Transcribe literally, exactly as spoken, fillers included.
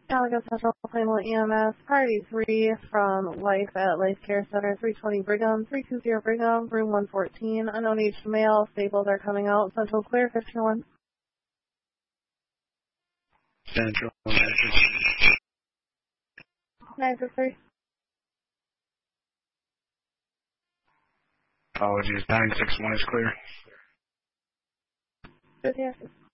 Gallagher Central Claimant E M S, Priority three from Life at Life Care Center, three twenty Brigham, three two zero Brigham, room one fourteen. Unknown age male, staples are coming out. Central clear, fifteen one. Central. nine six three. Apologies, nine six one is clear. fifty